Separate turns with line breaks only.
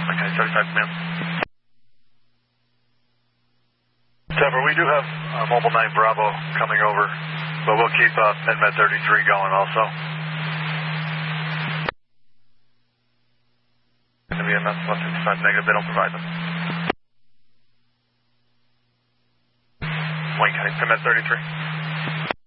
Okay, 35 command. Trevor, we do have Mobile 9 Bravo coming over, but we'll keep NMED 33 going also. In the VMS 155 negative, they don't provide them. Wayne County, NMED 33.